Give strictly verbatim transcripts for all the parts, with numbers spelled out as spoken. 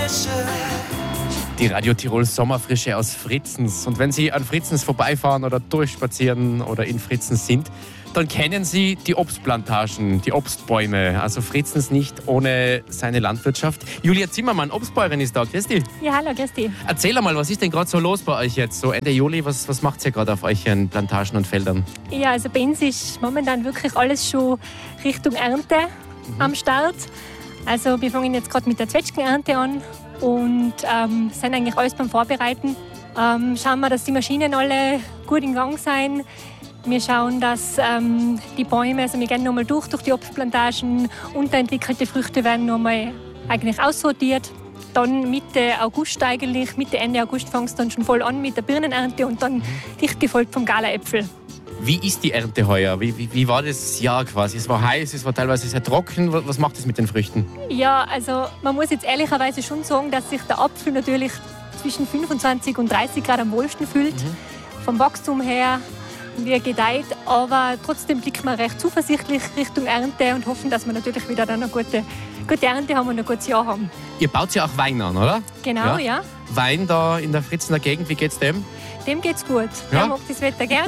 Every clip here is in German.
Sommerfrische. Die Radio Tirol Sommerfrische aus Fritzens. Und wenn Sie an Fritzens vorbeifahren oder durchspazieren oder in Fritzens sind, dann kennen Sie die Obstplantagen, die Obstbäume. Also Fritzens nicht ohne seine Landwirtschaft. Julia Zimmermann, Obstbäuerin, ist da. Grüß dich. Ja, hallo, grüß dich. Erzähl einmal, was ist denn gerade so los bei euch jetzt? So Ende Juli, was, was macht ihr gerade auf euren Plantagen und Feldern? Ja, also bei uns ist momentan wirklich alles schon Richtung Ernte mhm. am Start. Also wir fangen jetzt gerade mit der Zwetschgenernte an und ähm, sind eigentlich alles beim Vorbereiten. Ähm, schauen wir, dass die Maschinen alle gut in Gang sind. Wir schauen, dass ähm, die Bäume, also wir gehen nochmal durch, durch die Obstplantagen, unterentwickelte Früchte werden nochmal eigentlich aussortiert. Dann Mitte August eigentlich, Mitte, Ende August fängt es dann schon voll an mit der Birnenernte und dann dicht gefolgt vom Galaäpfel. Wie ist die Ernte heuer? Wie, wie, wie war das Jahr quasi? Es war heiß, es war teilweise sehr trocken. Was macht es mit den Früchten? Ja, also man muss jetzt ehrlicherweise schon sagen, dass sich der Apfel natürlich zwischen fünfundzwanzig und dreißig Grad am wohlsten fühlt. Mhm. Vom Wachstum her, wie er gedeiht. Aber trotzdem blicken wir recht zuversichtlich Richtung Ernte und hoffen, dass wir natürlich wieder dann eine gute, gute Ernte haben und ein gutes Jahr haben. Ihr baut ja auch Wein an, oder? Genau, ja. ja. Wein da in der Fritzener Gegend, wie geht's dem? Dem geht's gut. Ja? Der mag das Wetter gern.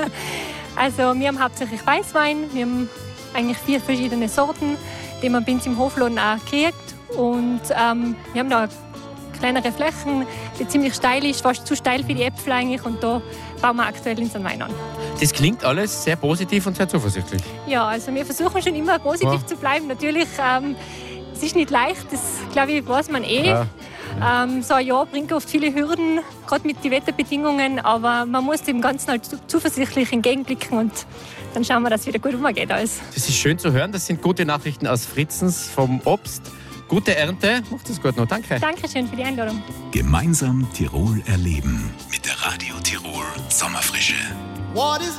Also wir haben hauptsächlich Weißwein. Wir haben eigentlich vier verschiedene Sorten, die man bei uns im Hofladen auch kriegt. Und ähm, wir haben da kleinere Flächen, die ziemlich steil ist, fast zu steil für die Äpfel eigentlich. Und da bauen wir aktuell unseren Wein an. Das klingt alles sehr positiv und sehr zuversichtlich. Ja, also wir versuchen schon immer positiv ja. zu bleiben. Natürlich, ähm, es ist nicht leicht, das glaube ich, weiß man eh. Ja. Ähm, so ein Jahr bringt oft viele Hürden, gerade mit den Wetterbedingungen, aber man muss dem Ganzen halt zuversichtlich entgegenblicken und dann schauen wir, dass es wieder gut umgeht alles. Das ist schön zu hören, das sind gute Nachrichten aus Fritzens vom Obst. Gute Ernte, macht es gut noch, danke. Dankeschön für die Einladung. Gemeinsam Tirol erleben mit der Radio Tirol Sommerfrische. What is